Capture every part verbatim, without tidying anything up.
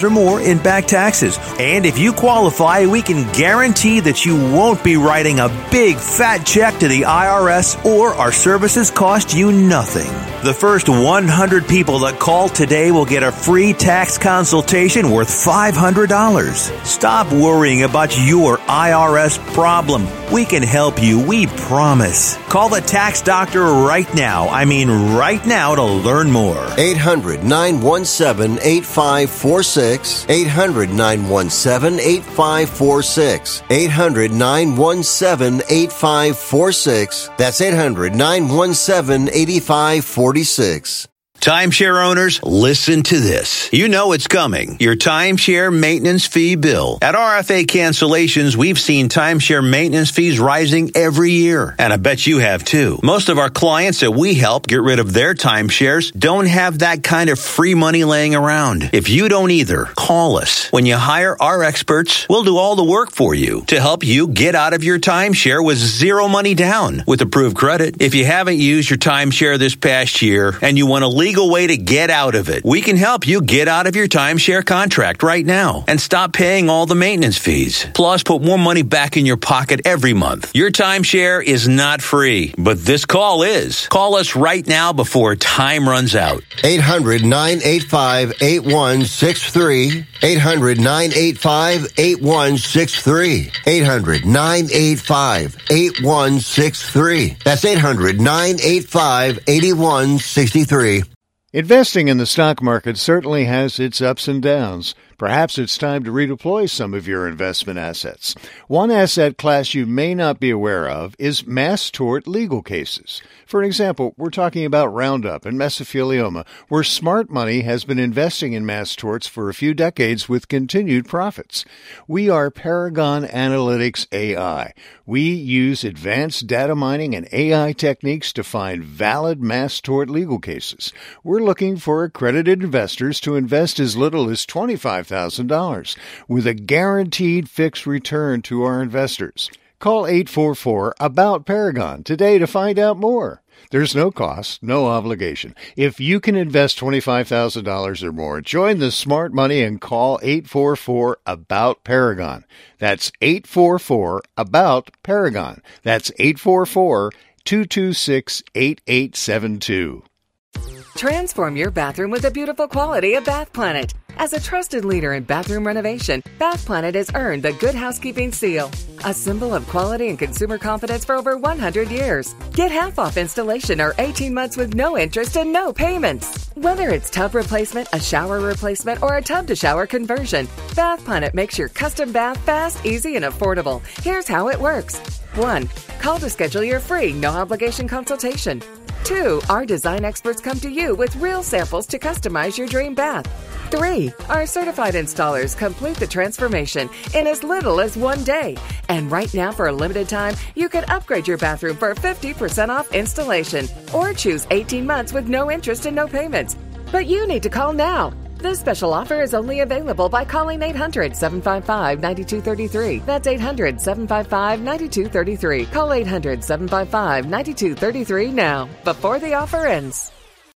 or more in back taxes. And if you qualify, we can guarantee that you won't be writing a big fat check to the I R S, or our services cost you nothing. The first one hundred people that call today will get a free tax consultation worth five hundred dollars. Stop worrying about your I R S problem. We can help you, we promise. Call the tax doctor right now. I mean right now to learn more. eight hundred, nine one seven, eight five four six. eight hundred, nine one seven, eight five four six. eight hundred, nine one seven, eight five four six. That's eight hundred, nine one seven, eight five four six. Timeshare owners, listen to this. You know it's coming. Your timeshare maintenance fee bill. At R F A Cancellations, we've seen timeshare maintenance fees rising every year. And I bet you have too. Most of our clients that we help get rid of their timeshares don't have that kind of free money laying around. If you don't either, call us. When you hire our experts, we'll do all the work for you to help you get out of your timeshare with zero money down with approved credit. If you haven't used your timeshare this past year and you want to leave legal way to get out of it. We can help you get out of your timeshare contract right now and stop paying all the maintenance fees. Plus, put more money back in your pocket every month. Your timeshare is not free, but this call is. Call us right now before time runs out. eight hundred, nine eight five, eight one six three. eight hundred, nine eight five, eight one six three. eight hundred, nine eight five, eight one six three. That's eight hundred, nine eight five, eight one six three. Investing in the stock market certainly has its ups and downs. Perhaps it's time to redeploy some of your investment assets. One asset class you may not be aware of is mass tort legal cases. For example, we're talking about Roundup and mesothelioma, where smart money has been investing in mass torts for a few decades with continued profits. We are Paragon Analytics A I. We use advanced data mining and A I techniques to find valid mass tort legal cases. We're looking for accredited investors to invest as little as twenty-five thousand dollars with a guaranteed fixed return to our investors. Call eight four four, ABOUT Paragon today to find out more. There's no cost, no obligation. If you can invest twenty-five thousand dollars or more, join the smart money and call eight four four, ABOUT Paragon. That's eight four four, ABOUT Paragon. That's eight four four, two two six, eight eight seven two. Transform your bathroom with the beautiful quality of Bath Planet. As a trusted leader in bathroom renovation, Bath Planet has earned the Good Housekeeping Seal, a symbol of quality and consumer confidence for over one hundred years. Get half off installation or eighteen months with no interest and no payments. Whether it's tub replacement, a shower replacement, or a tub-to-shower conversion, Bath Planet makes your custom bath fast, easy, and affordable. Here's how it works. One, call to schedule your free, no-obligation consultation. Two, our design experts come to you with real samples to customize your dream bath. Three, our certified installers complete the transformation in as little as one day. And right now, for a limited time, you can upgrade your bathroom for fifty percent off installation or choose eighteen months with no interest and no payments. But you need to call now. This special offer is only available by calling eight hundred, seven five five, nine two three three. That's eight hundred, seven five five, nine two three three. Call eight hundred, seven five five, nine two three three now, before the offer ends.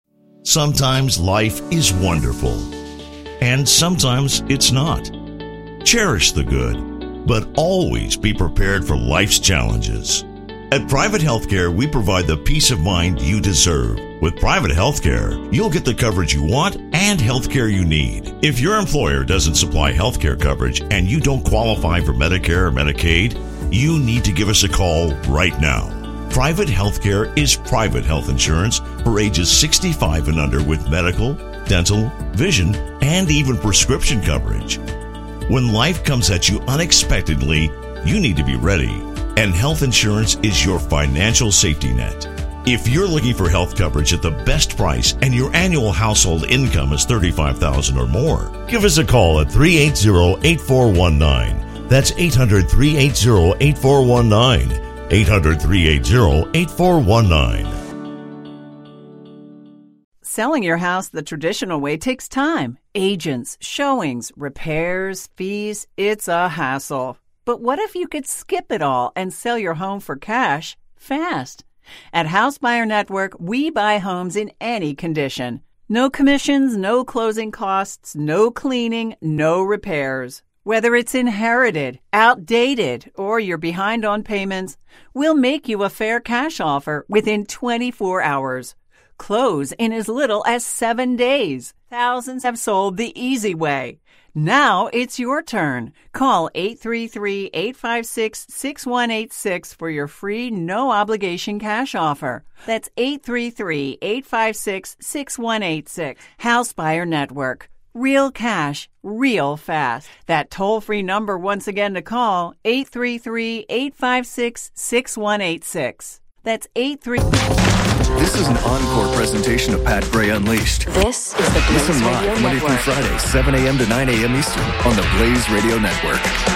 Sometimes life is wonderful, and sometimes it's not. Cherish the good, but always be prepared for life's challenges. At Private Healthcare, we provide the peace of mind you deserve. With Private Healthcare, you'll get the coverage you want and healthcare you need. If your employer doesn't supply healthcare coverage and you don't qualify for Medicare or Medicaid, you need to give us a call right now. Private Healthcare is private health insurance for ages sixty-five and under with medical, dental, vision, and even prescription coverage. When life comes at you unexpectedly, you need to be ready. And health insurance is your financial safety net. If you're looking for health coverage at the best price and your annual household income is thirty-five thousand dollars or more, give us a call at three eight zero, eight four one nine. That's eight hundred, three eight zero, eight four one nine. eight hundred, three eight zero, eight four one nine. Selling your house the traditional way takes time. Agents, showings, repairs, fees. It's a hassle. But what if you could skip it all and sell your home for cash fast? At House Buyer Network, we buy homes in any condition. No commissions, no closing costs, no cleaning, no repairs. Whether it's inherited, outdated, or you're behind on payments, we'll make you a fair cash offer within twenty-four hours. Close in as little as seven days. Thousands have sold the easy way. Now it's your turn. Call eight three three, eight five six, six one eight six for your free no-obligation cash offer. That's eight three three, eight five six, six one eight six. House Buyer Network. Real cash, real fast. That toll-free number once again to call, eight three three, eight five six, six one eight six. That's eight three three. This is an encore presentation of Pat Gray Unleashed. This is the Blaze Listen Radio live Monday Network. through Friday, seven a.m. to nine a.m. Eastern on the Blaze Radio Network.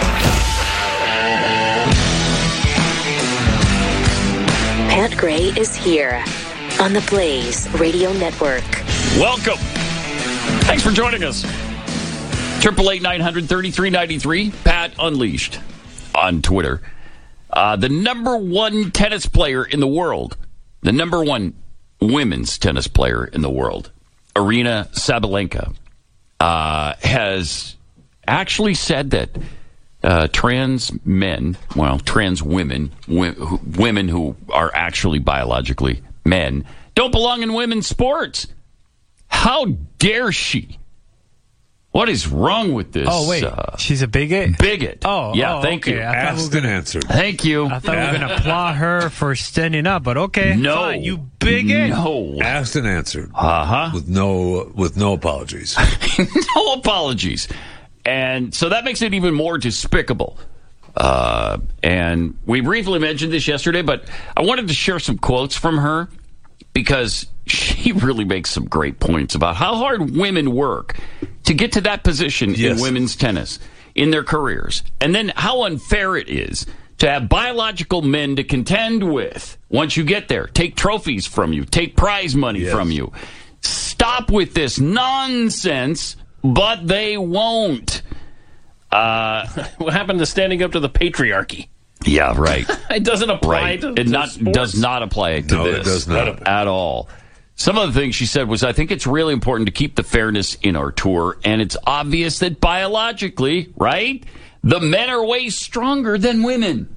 Pat Gray is here on the Blaze Radio Network. Welcome. Thanks for joining us. Triple eight nine hundred thirty three ninety three. Pat Unleashed on Twitter. Uh, the number one tennis player in the world, the number one women's tennis player in the world, Aryna Sabalenka, uh, has actually said that uh, trans men, well, trans women, w- who, women who are actually biologically men, don't belong in women's sports. How dare she? What is wrong with this? Oh, wait. Uh, She's a bigot? bigot. Oh, yeah, oh, thank okay. you. I thought Asked we and were, answered. Thank you. I thought we were going to applaud her for standing up, but okay. No. Fine. You bigot. No. Asked and answered. Uh-huh. With no with no apologies. No apologies. And so that makes it even more despicable. Uh, and we briefly mentioned this yesterday, but I wanted to share some quotes from her because she really makes some great points about how hard women work to get to that position Yes. in women's tennis in their careers. And then how unfair it is to have biological men to contend with once you get there. Take trophies from you. Take prize money Yes. from you. Stop with this nonsense, but they won't. Uh, what happened to standing up to the patriarchy? Yeah, right. It doesn't apply Right. to, It to not, sports. does not apply to No, this. it does not. At all. Some of the things she said was, I think it's really important to keep the fairness in our tour, and it's obvious that biologically, right, the men are way stronger than women.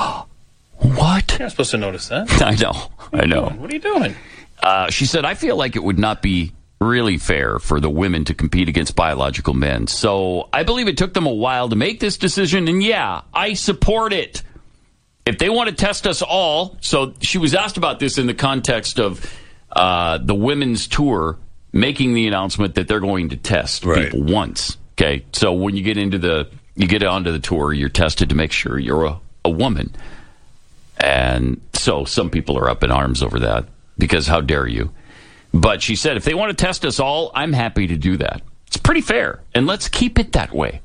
What? You're not supposed to notice that. I know. I know. What are you doing? Uh, she said, I feel like it would not be really fair for the women to compete against biological men. So I believe it took them a while to make this decision, and yeah, I support it. If they want to test us all, so she was asked about this in the context of uh, the women's tour making the announcement that they're going to test Right. people once. Okay, so when you get into the, you get onto the tour, you're tested to make sure you're a, a woman. And so some people are up in arms over that because how dare you? But she said, if they want to test us all, I'm happy to do that. It's pretty fair. And let's keep it that way.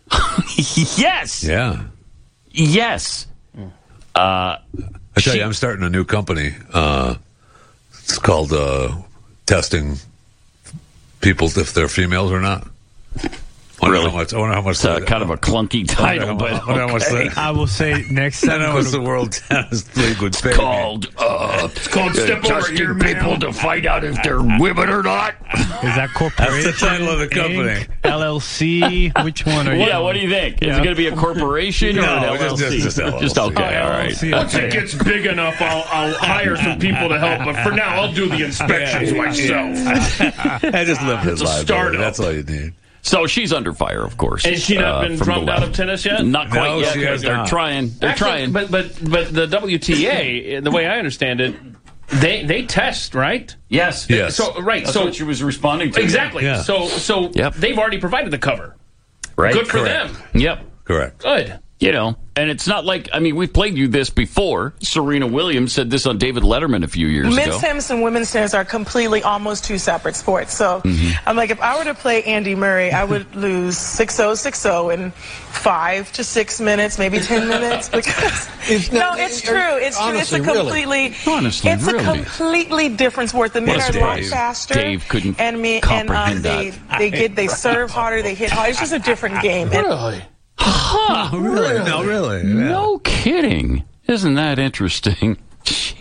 Yes. Yeah. Yes. Uh, I tell you, I'm starting a new company. Uh, it's called uh, Testing People if they're females or not. I wonder Really? how much, I wonder how much It's uh, kind of a clunky title, but I wonder how much okay. that- I will say next I time. know go it's to- the World Tennis League would pay. called, uh, it's called Step Over testing Here, people ma'am. to find out if they're women or not. Is that corporation? That's the title of the company. Inc, L L C? Which one are you? Yeah, what do you think? Is Yeah. it going to be a corporation or No, an L L just- C? just- just L L C. Just okay, Oh, all right. L L C, Once okay. it gets big enough, I'll, I'll hire some people to help. But for now, I'll do the inspections myself. I just live his It's a life. startup. That's all you need. So she's under fire, of course. Has she not uh, been from the drummed out left. of tennis yet? Not quite No, yet. she but has they're not. trying. They're Actually, trying. But but but the W T A, the way I understand it, they they test, right? yes. Yes. So right. That's so what she was responding to. exactly. Yeah. So so Yep. they've already provided the cover. Right. Good for Correct. them. Yep. Correct. Good. You know, and it's not like, I mean, we've played you this before. Serena Williams said this on David Letterman a few years Men's ago. tennis and women's tennis are completely almost two separate sports. So I'm like, if I were to play Andy Murray, I would lose six oh, six oh in five to six minutes, maybe ten minutes. Because no, it's true. It's true. It's a completely, Honestly, it's really. a completely different sport. The men Yes, are a lot Dave. faster. Dave couldn't and me, and comprehend um, they that. they get they serve harder, they hit harder. It's just a different game. And Really? Huh, Really? No, really. Yeah. No kidding. Isn't that interesting?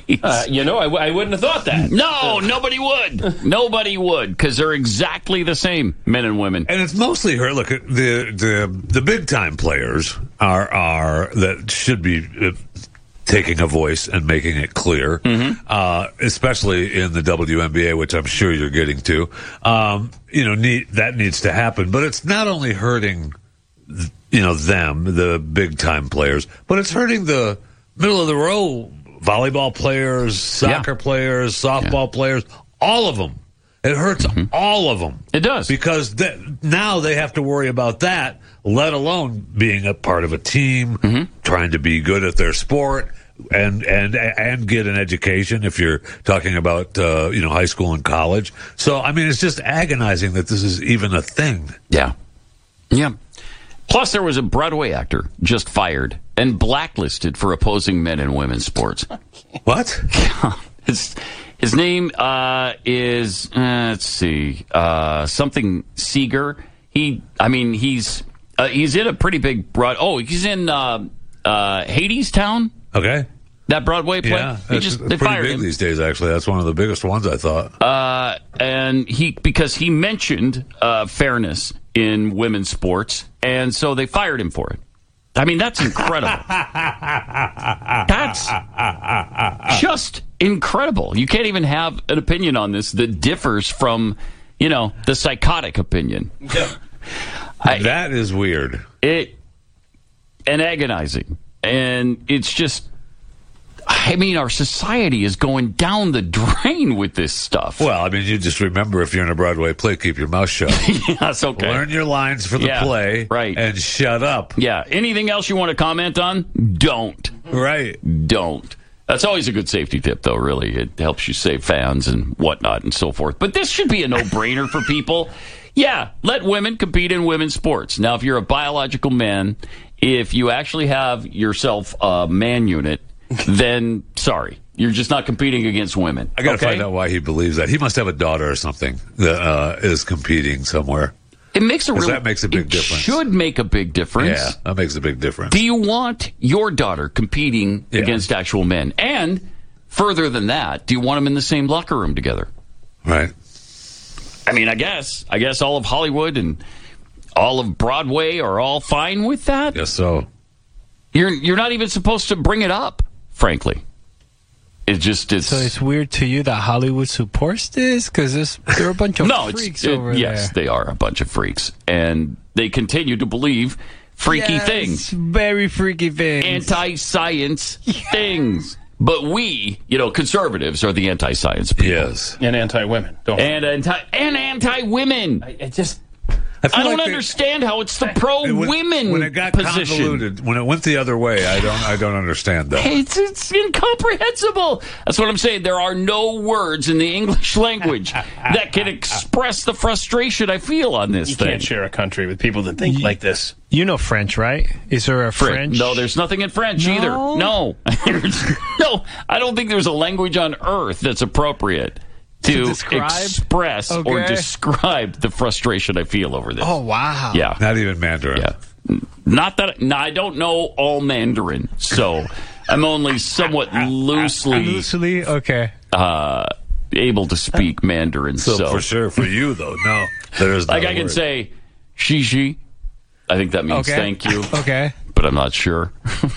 Uh, you know, I, w- I wouldn't have thought that. No, nobody would. Nobody would, because they're exactly the same, men and women. And it's mostly her. Look, the the the big time players are are that should be uh, taking a voice and making it clear, mm-hmm. uh, especially in the W N B A, which I'm sure you're getting to. Um, you know, need, that needs to happen. But it's not only hurting, you know, them, the big time players, but it's hurting the middle of the row volleyball players, soccer yeah. players, softball yeah. players, all of them. It hurts mm-hmm. all of them. It does. Because th- now they have to worry about that, let alone being a part of a team, mm-hmm. trying to be good at their sport, and and and get an education if you're talking about, uh, you know, high school and college. So, I mean, it's just agonizing that this is even a thing. Yeah. Yeah. Plus, there was a Broadway actor just fired and blacklisted for opposing men and women's sports. What? his, his name uh, is, uh, let's see, uh, something Seeger. He, I mean, he's uh, he's in a pretty big broad. Oh, he's in uh, uh, Hadestown. Okay. That Broadway play? Yeah, he it's just, pretty they fired big him. these days, actually. That's one of the biggest ones, I thought. Uh, and he, because he mentioned uh, fairness in women's sports, and so they fired him for it. I mean, that's incredible. That's just incredible. You can't even have an opinion on this that differs from, you know, the psychotic opinion. Yeah. I, that is weird. It and agonizing. And it's just, I mean, our society is going down the drain with this stuff. Well, I mean, you just remember, if you're in a Broadway play, keep your mouth shut. Yeah, that's okay. Learn your lines for the yeah, play, right. and shut up. Yeah. Anything else you want to comment on? Don't. Right. Don't. That's always a good safety tip, though, really. It helps you save fans and whatnot and so forth. But this should be a no-brainer for people. Yeah, let women compete in women's sports. Now, if you're a biological man, if you actually have yourself a man unit, then sorry, you're just not competing against women. I got to okay? find out why he believes that. He must have a daughter or something that uh, is competing somewhere. It makes a real, that makes a big it difference. Should make a big difference. Yeah, that makes a big difference. Do you want your daughter competing yeah. against actual men? And further than that, do you want them in the same locker room together? Right. I mean, I guess. I guess all of Hollywood and all of Broadway are all fine with that. Yes, so. You're you're not even supposed to bring it up, frankly. It just is. So it's weird to you that Hollywood supports this? Because they're a bunch of no, freaks it's, it, over yes, there. they are a bunch of freaks. And they continue to believe freaky yes, things. Very freaky things. Anti-science yeah. things. But we, you know, conservatives are the anti-science people. Yes. And anti-women. Don't and, anti- and anti-women. I, I just... I, I don't like understand they, how it's the pro-women when it got position. Convoluted, when it went the other way, I don't, I don't understand that. It's, it's incomprehensible. That's what I'm saying. There are no words in the English language that can express the frustration I feel on this you thing. You can't share a country with people that think you, like this. You know French, right? Is there a French? No, there's nothing in French no? either. No. No, I don't think there's a language on earth that's appropriate to express okay. or describe the frustration I feel over this. Oh, wow. Yeah. Not even Mandarin. Yeah. Not that no, I don't know all Mandarin, so I'm only somewhat loosely loosely okay uh, able to speak Mandarin. So, so for sure, for you though, no, there is like I word. can say "shishi." I think that means okay. thank you. Okay, but I'm not sure.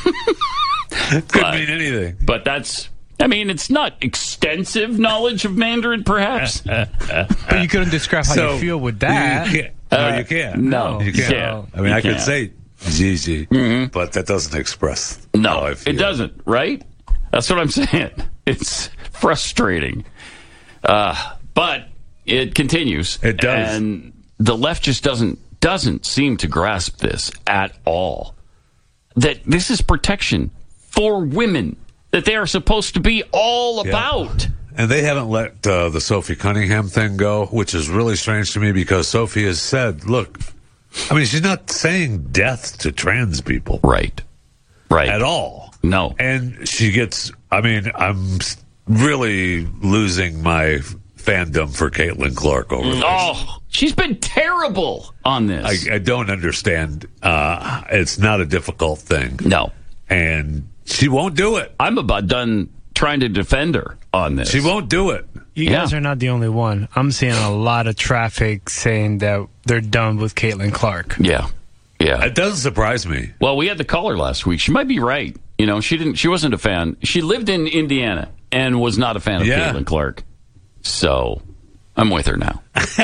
Could but, mean anything. But that's. I mean, it's not extensive knowledge of Mandarin, perhaps. But you couldn't describe how so, you feel with that. You can't. No, uh, you can't. No, you can't. can't. I mean, you I can't. could say Gigi, mm-hmm. but that doesn't express no, how I feel. It doesn't, right? That's what I'm saying. It's frustrating. Uh, but it continues. It does. And the left just doesn't doesn't seem to grasp this at all. That this is protection for women that they are supposed to be all about. Yeah. And they haven't let uh, the Sophie Cunningham thing go, which is really strange to me because Sophie has said, look, I mean, she's not saying death to trans people. Right. Right. At all. No. And she gets, I mean, I'm really losing my fandom for Caitlin Clark over this. Oh, she's been terrible on this. I, I don't understand. Uh, it's not a difficult thing. No. And she won't do it. I'm about done trying to defend her on this. She won't do it. You Yeah. guys are not the only one. I'm seeing a lot of traffic saying that they're done with Caitlin Clark. Yeah. Yeah. It doesn't surprise me. Well, we had the caller last week. She might be right. You know, she didn't. She wasn't a fan. She lived in Indiana and was not a fan of Yeah. Caitlin Clark. So I'm with her now.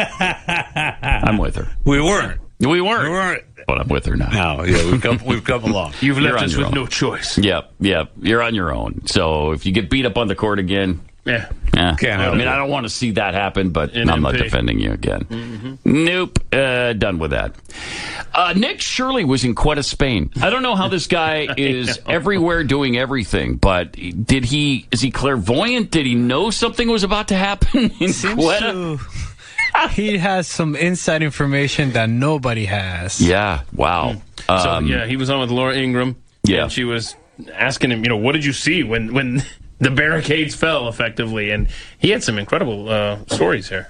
I'm with her. We weren't. We weren't. We weren't. But I'm with her now. No, yeah, we've come, we've come along. You've You're left on us your with own. no choice. Yep, yep. You're on your own. So if you get beat up on the court again, Yeah. yeah. Can't I help mean, it. I don't want to see that happen, but N M P. I'm not defending you again. Mm-hmm. Nope. Uh, done with that. Uh, Nick Shirley was in Quetta, Spain. I don't know how this guy is everywhere doing everything, but did he? Is he clairvoyant? Did he know something was about to happen in Seems Quetta? to- he has some inside information that nobody has. Yeah. Wow. So, Um, yeah, he was on with Laura Ingraham. Yeah. And she was asking him, you know, what did you see when, when the barricades fell, effectively? And he had some incredible uh, stories here.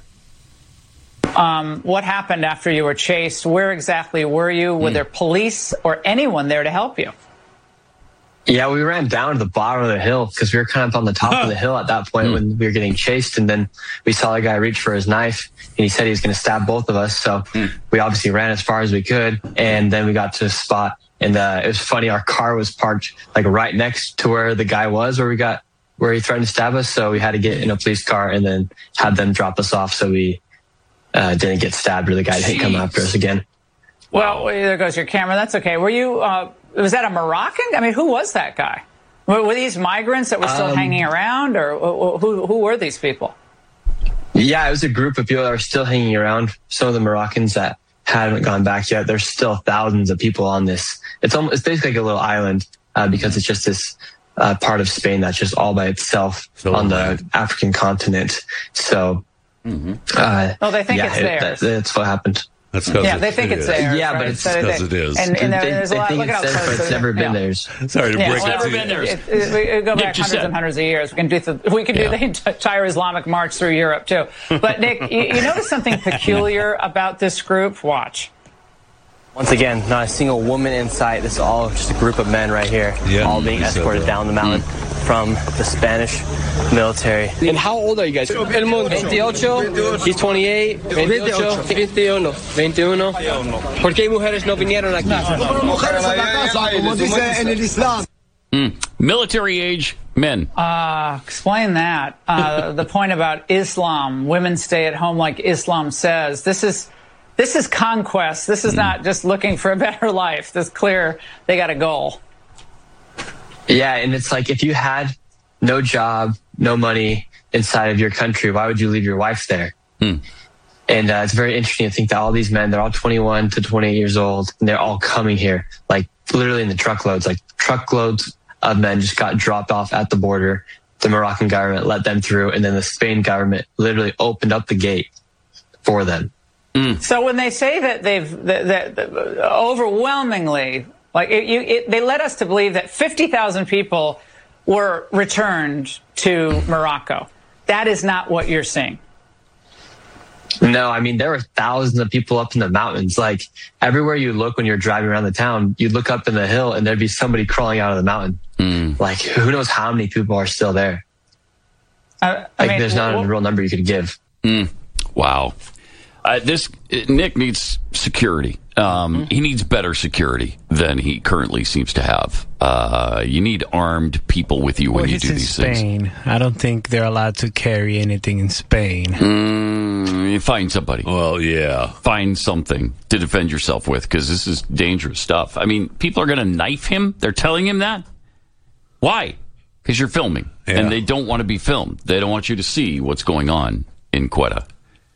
Um, what happened after you were chased? Where exactly were you? Were there police or anyone there to help you? Yeah, we ran down to the bottom of the hill because we were kind of on the top of the hill at that point when we were getting chased. And then we saw a guy reach for his knife and he said he was going to stab both of us. So we obviously ran as far as we could. And then we got to a spot and uh, it was funny. Our car was parked like right next to where the guy was, where we got, where he threatened to stab us. So we had to get in a police car and then had them drop us off so we uh, didn't get stabbed or the guy didn't come after us again. Well, there goes your camera. That's okay. Were you, uh, was that a Moroccan? I mean, who was that guy? Were, were these migrants that were still Um, hanging around, or who, who were these people? Yeah, it was a group of people that were still hanging around. Some of the Moroccans that haven't gone back yet. There's still thousands of people on this. It's almost, it's basically like a little island uh, because it's just this uh, part of Spain that's just all by itself So on the African continent. So, uh, Oh, they think yeah, it's it- theirs. that- that's what happened. That's because Yeah, they think it's theirs. Yeah, but right? it's So they because think- it is. And, and there- They- there's they a lot. think Look it's at theirs, how but it's never been yeah. theirs. Sorry to Yeah, break well, it never to been you. there. It, it, we go Nick back just hundreds said. and hundreds of years. We can do the we can do Yeah. the entire Islamic march through Europe too. But Nick, you, you notice something peculiar about this group? Watch. Once again, not a single woman in sight. This is all just a group of men right here, Yeah, all being he said escorted that. down the mountain from the Spanish military. And how old are you guys? veintiocho. He's twenty-eight. veintiocho. veintiuno. veintiuno. ¿Por qué mujeres no vinieron aquí? Mm. Military age men. Uh, explain that. Uh, the point about Islam, women stay at home like Islam says. This is this is conquest. This is not just looking for a better life. This is clear they got a goal. Yeah, and it's like if you had no job, no money inside of your country, why would you leave your wife there? Hmm. And uh, it's very interesting to think that all these men, they're all twenty-one to twenty-eight years old, and they're all coming here, like literally in the truckloads, like truckloads of men just got dropped off at the border. The Moroccan government let them through, and then the Spain government literally opened up the gate for them. So when they say that they've that, that, that overwhelmingly, like it, you, it, they led us to believe that fifty thousand people were returned to Morocco. That is not what you're seeing. No, I mean, there were thousands of people up in the mountains. Like everywhere you look when you're driving around the town, you look up in the hill and there'd be somebody crawling out of the mountain. Mm. Like who knows how many people are still there? Uh, I Like mean, there's not well, a real number you could give. Mm. Wow. Uh, this Nick needs security. Um, He needs better security than he currently seems to have. Uh, you need armed people with you when Well, you he's do in these things. Spain. I don't think they're allowed to carry anything in Spain. Mm, you find somebody. Well, yeah. Find something to defend yourself with, because this is dangerous stuff. I mean, people are going to knife him. They're telling him that. Why? Because you're filming, Yeah. and they don't want to be filmed. They don't want you to see what's going on in Quetta.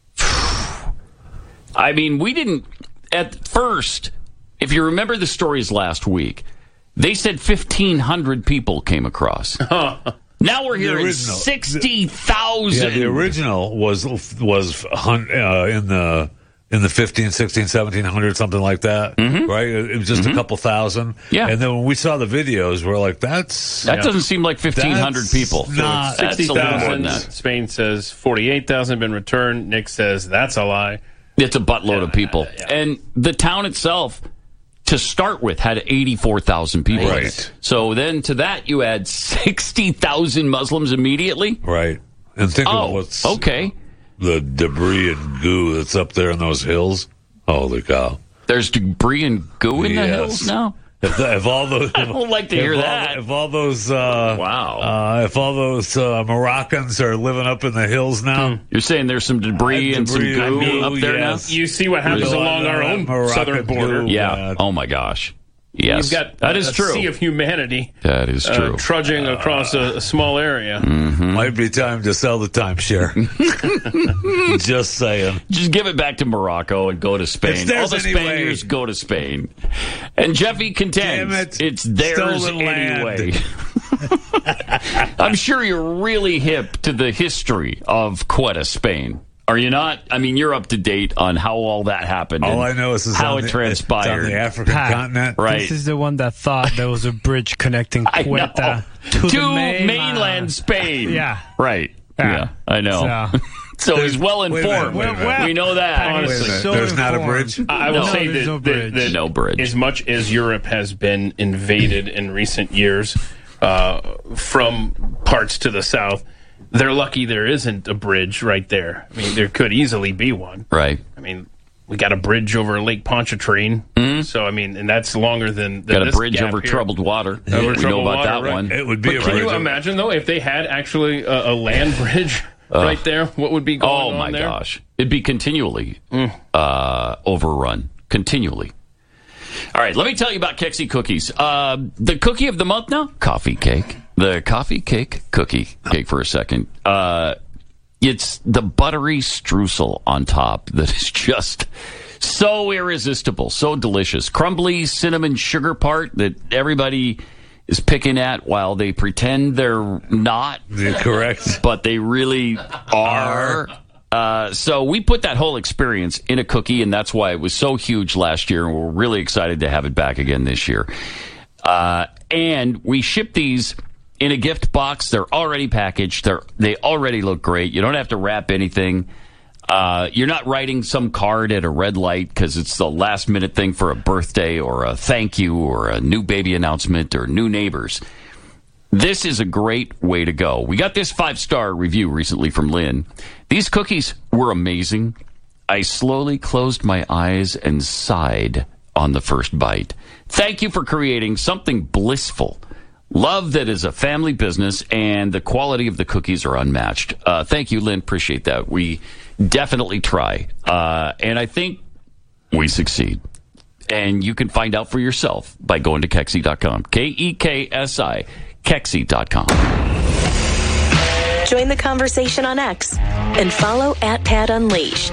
I mean, we didn't, at first, if you remember the stories last week, they said fifteen hundred people came across. Now we're The hearing original- sixty thousand. Yeah, the original was was hun- uh, in the in the fifteen, sixteen, seventeen hundred, something like that, right? It was just a couple thousand. Yeah. And then when we saw the videos, we're like, that's... That doesn't seem like fifteen hundred That's people. not- That's sixty a little more thousand. than that. Spain says forty-eight thousand have been returned. Nick says that's a lie. It's a buttload of people. And the town itself to start with, had eighty-four thousand people. Right. So then to that, you add sixty thousand Muslims immediately? Right. And think oh, about what's okay. the debris and goo that's up there in those hills. Holy cow. There's debris and goo in yes. the hills now? If, if all those, I don't like to hear if that. All, if all those, uh, wow, uh, if all those uh, Moroccans are living up in the hills now, you're saying there's some debris, uh, debris and some goo, goo up there yes. now. You see what happens you know, along our own Moroccan southern border. Goo, yeah. Uh, oh my gosh. Yes, You've got that is a true. sea of humanity. That is true. Uh, trudging uh, across a, a small area. Mm-hmm. Might be time to sell the timeshare. Just saying. Just give it back to Morocco and go to Spain. All the Spaniards go to Spain. And Jeffy contends it. it's theirs Stolen anyway. I'm sure you're really hip to the history of Quetta, Spain. Are you not? I mean, you're up to date on how all that happened. All I know is this how on it the, transpired. It's on the African Pat, continent. Right. This is the one that thought there was a bridge connecting Quetta to, to the mainland. mainland Spain. Yeah. Right. Yeah, yeah I know. So, so he's well informed. Wait a minute, wait a minute. We know that. Honestly, so there's informed. not a bridge. I will no, say that, no that, that no bridge. as much as Europe has been invaded in recent years uh, from parts to the south, they're lucky there isn't a bridge right there. I mean, there could easily be one. Right. I mean, we got a bridge over Lake Pontchartrain. Mm-hmm. So, I mean, and that's longer than, than got a this bridge gap over here. troubled water. Over we troubled know about water, that right. one. It would be But a can bridge. you over- imagine, though, if they had actually a, a land bridge Uh, right there, what would be going oh, on my there? gosh. It'd be continually Mm. uh, overrun. Continually. All right, let me tell you about Kexi cookies. Uh, the cookie of the month now? Coffee cake. The coffee cake cookie cake for a second. Uh, it's the buttery streusel on top that is just so irresistible, so delicious. Crumbly cinnamon sugar part that everybody is picking at while they pretend they're not. You're correct. But they really are. Uh, so we put that whole experience in a cookie, and that's why it was so huge last year, and we're really excited to have it back again this year. Uh, and we ship these in a gift box. They're already packaged. They're, they already look great. You don't have to wrap anything. Uh, you're not writing some card at a red light because it's the last minute thing for a birthday or a thank you or a new baby announcement or new neighbors. This is a great way to go. We got this five-star review recently from Lynn. These cookies were amazing. I slowly closed my eyes and sighed on the first bite. Thank you for creating something blissful. Love that is a family business, and the quality of the cookies are unmatched. Uh, thank you, Lynn. Appreciate that. We definitely try. Uh, and I think we succeed. And you can find out for yourself by going to Kexi dot com. K E K S I. Kexi dot com. Join the conversation on X and follow at Pat Unleashed.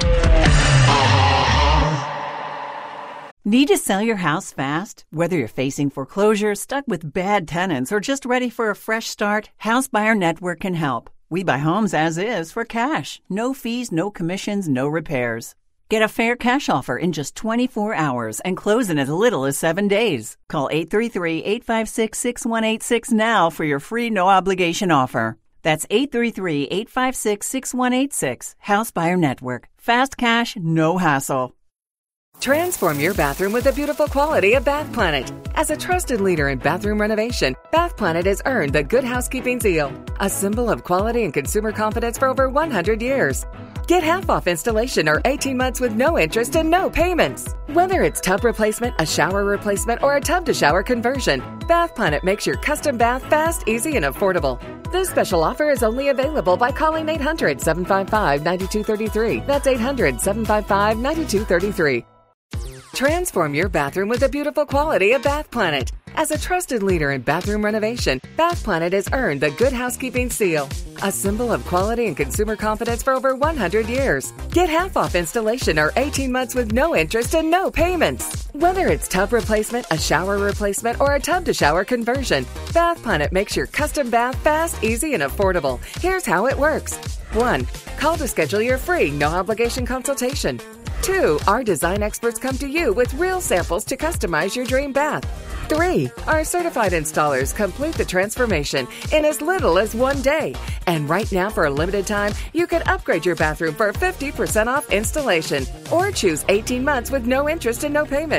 Need to sell your house fast? Whether you're facing foreclosure, stuck with bad tenants, or just ready for a fresh start, House Buyer Network can help. We buy homes as is for cash. No fees, no commissions, no repairs. Get a fair cash offer in just twenty-four hours and close in as little as seven days. Call eight three three, eight five six, six one eight six now for your free no-obligation offer. That's eight three three, eight five six, six one eight six. House Buyer Network. Fast cash, no hassle. Transform your bathroom with the beautiful quality of Bath Planet. As a trusted leader in bathroom renovation, Bath Planet has earned the Good Housekeeping seal, a symbol of quality and consumer confidence for over one hundred years. Get half off installation or eighteen months with no interest and no payments. Whether it's tub replacement, a shower replacement, or a tub-to-shower conversion, Bath Planet makes your custom bath fast, easy, and affordable. This special offer is only available by calling eight hundred, seven five five, nine two three three. That's eight hundred, seven five five, nine two three three. Transform your bathroom with the beautiful quality of Bath Planet. As a trusted leader in bathroom renovation, Bath Planet has earned the Good Housekeeping seal, a symbol of quality and consumer confidence for over one hundred years. Get half off installation or eighteen months with no interest and no payments. Whether it's tub replacement, a shower replacement, or a tub-to-shower conversion, Bath Planet makes your custom bath fast, easy, and affordable. Here's how it works. One, call to schedule your free, no-obligation consultation. Two, our design experts come to you with real samples to customize your dream bath. Three, our certified installers complete the transformation in as little as one day. And right now, for a limited time, you can upgrade your bathroom for fifty percent off installation or choose eighteen months with no interest and no payments.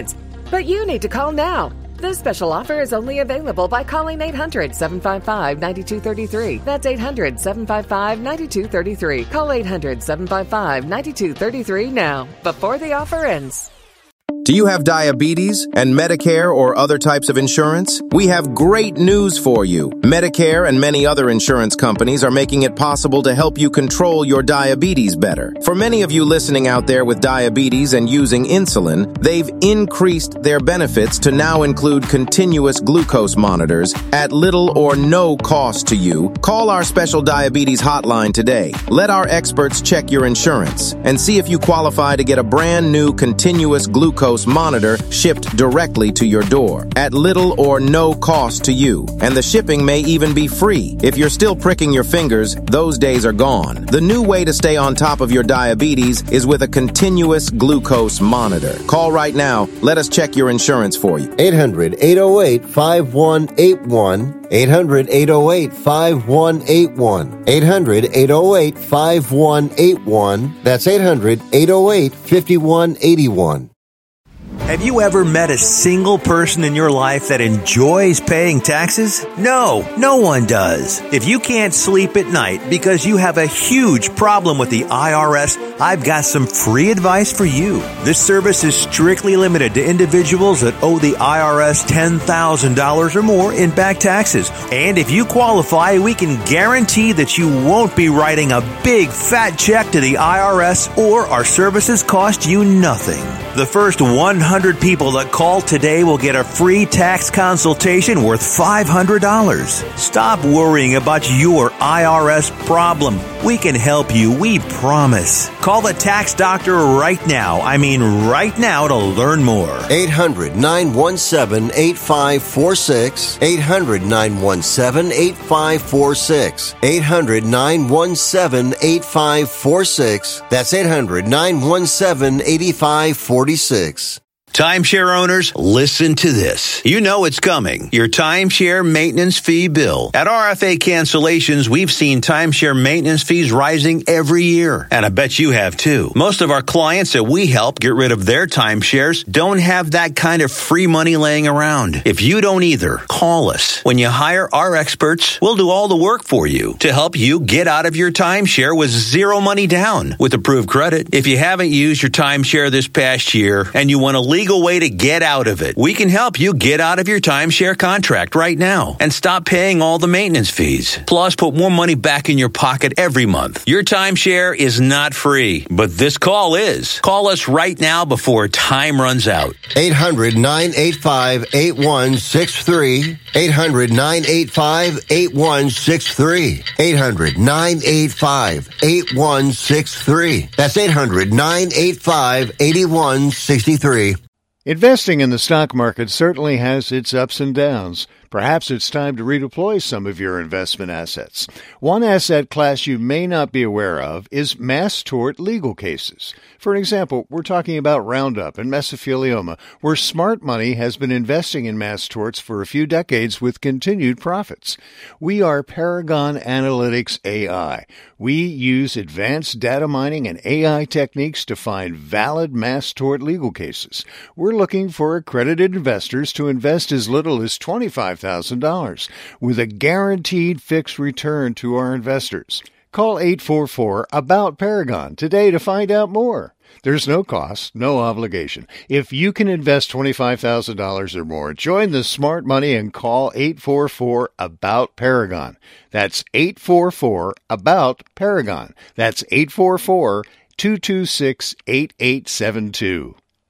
But you need to call now. This special offer is only available by calling eight hundred, seven five five, nine two three three. That's eight hundred, seven five five, nine two three three. Call eight hundred, seven five five, nine two three three now, before the offer ends. Do you have diabetes and Medicare or other types of insurance? We have great news for you. Medicare and many other insurance companies are making it possible to help you control your diabetes better. For many of you listening out there with diabetes and using insulin, they've increased their benefits to now include continuous glucose monitors at little or no cost to you. Call our special diabetes hotline today. Let our experts check your insurance and see if you qualify to get a brand new continuous glucose monitor shipped directly to your door at little or no cost to you. And the shipping may even be free. If you're still pricking your fingers, those days are gone. The new way to stay on top of your diabetes is with a continuous glucose monitor. Call right now. Let us check your insurance for you. eight hundred, eight oh eight, five one eight one. eight hundred, eight oh eight, five one eight one. eight hundred, eight oh eight, five one eight one. That's eight hundred, eight oh eight, five one eight one. Have you ever met a single person in your life that enjoys paying taxes? No, no one does. If you can't sleep at night because you have a huge problem with the I R S, I've got some free advice for you. This service is strictly limited to individuals that owe the I R S ten thousand dollars or more in back taxes. And if you qualify, we can guarantee that you won't be writing a big fat check to the I R S, or our services cost you nothing. The first one hundred people that call today will get a free tax consultation worth five hundred dollars. Stop worrying about your I R S problem. We can help you, we promise. Call the tax doctor right now. I mean right now to learn more. eight hundred, nine one seven, eight five four six. eight hundred, nine one seven, eight five four six. eight hundred, nine one seven, eight five four six. That's eight hundred, nine one seven, eight five four six. Timeshare owners, listen to this. You know it's coming. Your timeshare maintenance fee bill. At R F A Cancellations, we've seen timeshare maintenance fees rising every year. And I bet you have too. Most of our clients that we help get rid of their timeshares don't have that kind of free money laying around. If you don't either, call us. When you hire our experts, we'll do all the work for you to help you get out of your timeshare with zero money down with approved credit. If you haven't used your timeshare this past year and you want to leave way to get out of it, we can help you get out of your timeshare contract right now and stop paying all the maintenance fees. Plus, put more money back in your pocket every month. Your timeshare is not free, but this call is. Call us right now before time runs out. eight hundred, nine eight five, eight one six three. eight hundred, nine eight five, eight one six three. eight hundred, nine eight five, eight one six three. That's eight hundred, nine eight five, eight one six three. Investing in the stock market certainly has its ups and downs. Perhaps it's time to redeploy some of your investment assets. One asset class you may not be aware of is mass tort legal cases. For example, we're talking about Roundup and mesothelioma, where smart money has been investing in mass torts for a few decades with continued profits. We are Paragon Analytics A I. We use advanced data mining and A I techniques to find valid mass tort legal cases. We're looking for accredited investors to invest as little as twenty-five thousand dollars with a guaranteed fixed return to our investors. Call eight four four, ABOUT Paragon today to find out more. There's no cost, no obligation. If you can invest twenty-five thousand dollars or more, join the smart money and call eight four four, ABOUT Paragon. That's eight four four, ABOUT Paragon. That's eight four four, two two six, eight eight seven two.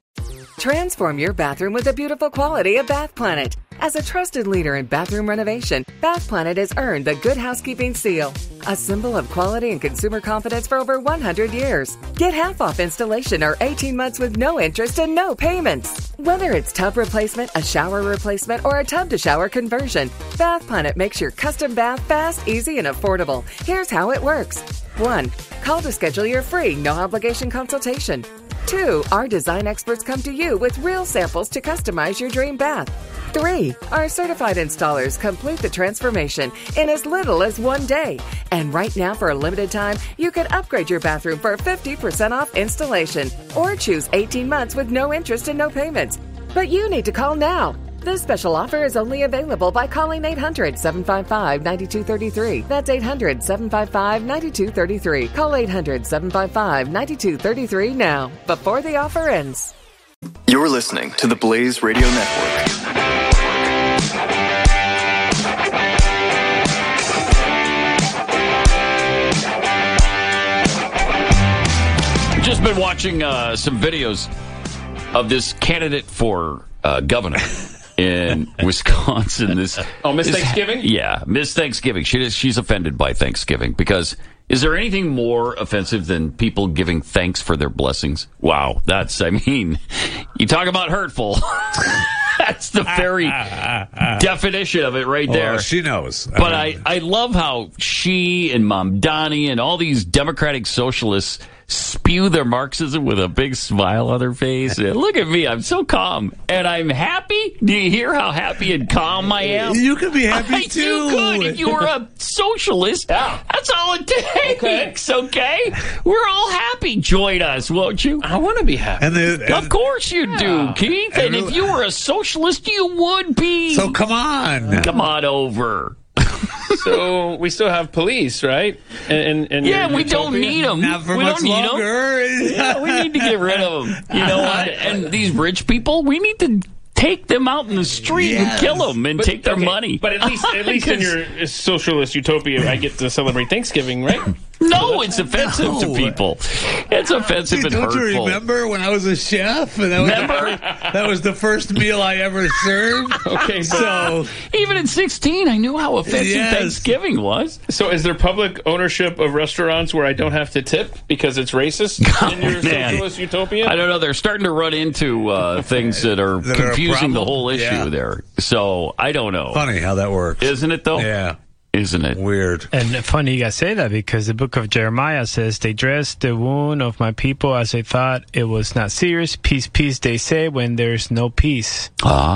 Transform your bathroom with the beautiful quality of Bath Planet. As a trusted leader in bathroom renovation, Bath Planet has earned the Good Housekeeping seal, a symbol of quality and consumer confidence for over one hundred years. Get half off installation or eighteen months with no interest and no payments. Whether it's tub replacement, a shower replacement, or a tub-to-shower conversion, Bath Planet makes your custom bath fast, easy, and affordable. Here's how it works. One, call to schedule your free, no-obligation consultation. Two, our design experts come to you with real samples to customize your dream bath. Three, our certified installers complete the transformation in as little as one day. And right now, for a limited time, you can upgrade your bathroom for fifty percent off installation or choose eighteen months with no interest and no payments. But you need to call now. This special offer is only available by calling eight hundred, seven five five, nine two three three. That's eight hundred, seven five five, nine two three three. Call eight hundred, seven five five, nine two three three now, before the offer ends. You're listening to the Blaze Radio Network. Just been watching uh, some videos of this candidate for uh, governor in Wisconsin. This oh, Miss this, Thanksgiving? Yeah, Miss Thanksgiving. She she's offended by Thanksgiving because is there anything more offensive than people giving thanks for their blessings? Wow, that's I mean, you talk about hurtful. That's the very definition of it right there. Well, she knows. But I, mean, I, I love how she and Mom Donnie and all these Democratic socialists spew their Marxism with a big smile on their face. And look at me, I'm so calm. And I'm happy. Do you hear how happy and calm I am? You could be happy, I, too. You could. If you were a socialist, yeah. That's all it takes, okay. okay? We're all happy. Join us, won't you? I want to be happy. And the, and of course you yeah. do, Keith. And, and if you were a socialist, you would be. So come on. Come on over. So we still have police, right? And, and yeah, we don't need them. Not for we much don't need longer. them. Yeah, we need to get rid of them. You know what? And these rich people, we need to take them out in the street yes. and kill them and but, take their okay, money. But at least, at least in your socialist utopia, I get to celebrate Thanksgiving, right? No, it's offensive no. to people. It's offensive See, and don't hurtful. Don't you remember when I was a chef? And that was remember? The first, that was the first meal I ever served. Okay, so even at sixteen, I knew how offensive yes. Thanksgiving was. So is there public ownership of restaurants where I don't have to tip because it's racist oh, in your man. socialist utopia? I don't know. They're starting to run into uh, things that are that confusing are the whole issue yeah. there. So I don't know. Funny how that works. Isn't it, though? Yeah. Isn't it? Weird. And funny you guys say that because the book of Jeremiah says, they dressed the wound of my people as they thought it was not serious. Peace, peace, they say, when there's no peace.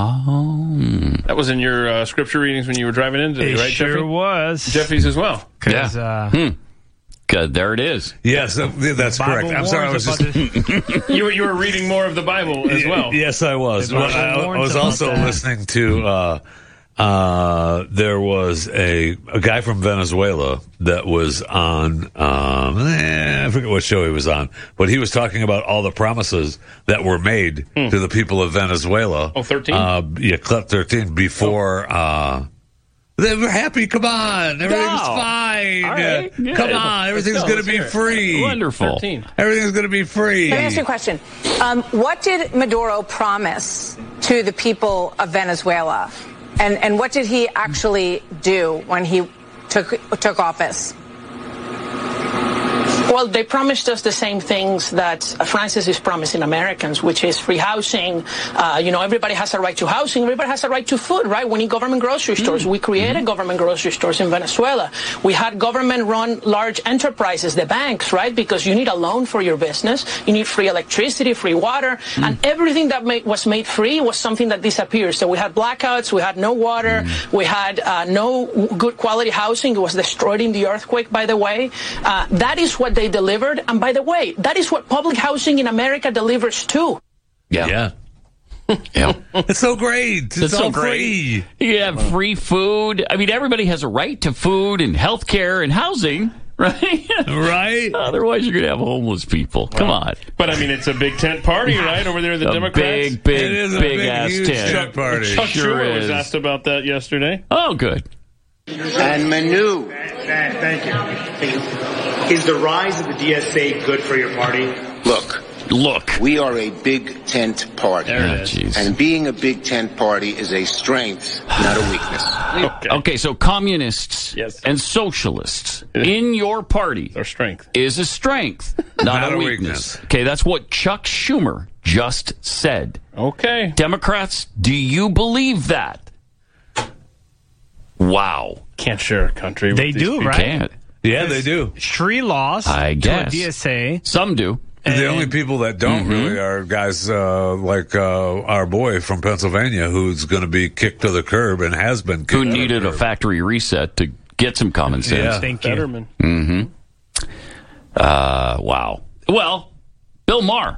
Oh. That was in your uh, scripture readings when you were driving in today, it right, sure Jeffy? was. Jeffy's as well. Yeah. Uh, hmm. Good. There it is. Yes, that's correct. I'm sorry. I was just... you, were, you were reading more of the Bible as well. Yes, I was. Well, I, I was also that. listening to... Uh, Uh, there was a a guy from Venezuela that was on, um, eh, I forget what show he was on, but he was talking about all the promises that were made hmm. to the people of Venezuela. Oh, thirteen? Uh, yeah, Club thirteen, before, oh. uh, they were happy, come on, everything's oh. fine. Right. Uh, come on, everything's going to be free. Wonderful. thirteen. Everything's going to be free. Let me ask you a question. Um, what did Maduro promise to the people of Venezuela? And and what did he actually do when he took took office? Well, they promised us the same things that Francis is promising Americans, which is free housing. Uh, you know, everybody has a right to housing. Everybody has a right to food, right? We need government grocery stores. Mm-hmm. We created mm-hmm. government grocery stores in Venezuela. We had government-run large enterprises, the banks, right? Because you need a loan for your business. You need free electricity, free water. Mm-hmm. And everything that made, was made free was something that disappeared. So we had blackouts. We had no water. Mm-hmm. We had uh, no good quality housing. It was destroyed in the earthquake, by the way. Uh, that is what they delivered. And by the way, that is what public housing in America delivers too. Yeah. Yeah. Yeah. It's so great. It's, it's all so great. free. You have free food. I mean, everybody has a right to food and health care and housing, right? Right. Otherwise, you're going to have homeless people. Come well, on. But, I mean, it's a big tent party, right, over there in the a Democrats? big, big, it is a big, big ass huge tent. tent party. Chuck Sure Schumer was is. asked about that yesterday. Oh, good. And Manu. Thank you. Is the rise of the D S A good for your party? Look. Look. We are a big tent party. There it is. And being a big tent party is a strength, not a weakness. Okay, okay so communists yes. and socialists in your party Our strength. is a strength, not, not a, a weakness. weakness. Okay, that's what Chuck Schumer just said. Okay. Democrats, do you believe that? Wow. Can't share a country with They these do, people. right? Can't. Yeah, they do. Sri laws I guess. to a D S A. Some do. And the only people that don't mm-hmm. really are guys uh, like uh, our boy from Pennsylvania who's going to be kicked to the curb and has been kicked Who to needed the a curb. factory reset to get some common sense. Yeah. Thank you. Fetterman. Mm-hmm. Uh, wow. Well, Bill Maher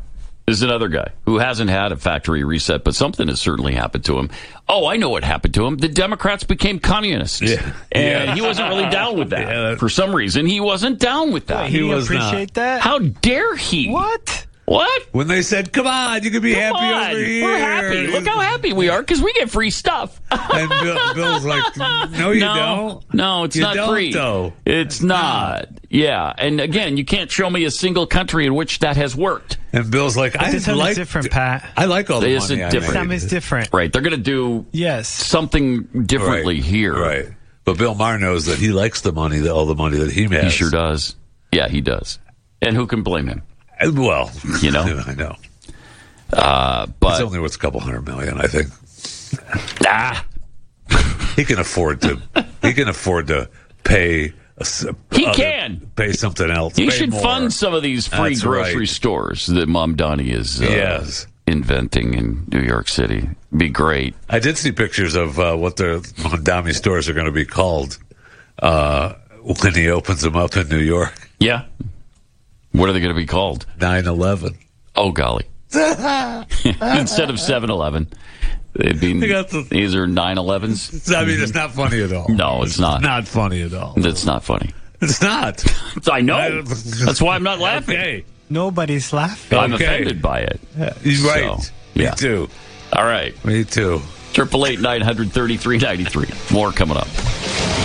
is another guy who hasn't had a factory reset, but something has certainly happened to him. Oh, I know what happened to him. The Democrats became communists. Yeah. And Yeah. he wasn't really down with that. Yeah. For some reason, he wasn't down with that. Wait, he, he appreciate that? How dare he? What? What? When they said, come on, you can be Come happy on, over here. We're happy. Look how happy we are because we get free stuff. And Bill, Bill's like, no, you no, don't. No, it's You not don't, free. though. It's not. Yeah. And again, you can't show me a single country in which that has worked. And Bill's like, But I this time like it's different, Pat. I like all the Is money it I different? made. Time is different. Right. They're going to do Yes. something differently Right, here. Right. But Bill Maher knows that he likes the money, the, all the money that he has. He sure does. Yeah, he does. And who can blame him? Well, You know? I know. Uh, but It's only worth a couple hundred million, I think. ah, He can afford to. He can afford to pay. A, s- He other- can. pay something else. he pay should more. fund some of these free That's grocery right. stores that Mom Donnie is uh, Yes. inventing in New York City. Be great. I did see pictures of uh, what the Mondami stores are going to be called uh, when he opens them up in New York. Yeah. What are they going to be called? nine eleven. Oh, golly. Instead of seven eleven. They'd be, They got the- these are nine elevens. I mean, it's not funny at all. No, it's not. Not funny at all. That's not funny. It's not. I know. That's why I'm not laughing. Okay. Nobody's laughing. I'm Okay. offended by it. He's right. So, Me yeah. too. All right. Me too. Triple eight nine hundred thirty three ninety three. More coming up.